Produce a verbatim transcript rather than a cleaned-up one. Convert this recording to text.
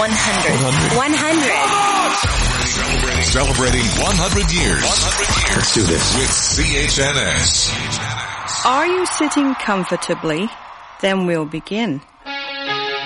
one hundred. one hundred. Celebrating, celebrating one hundred years. one hundred years. Let's do this. With C H N S. Are you sitting comfortably? Then we'll begin.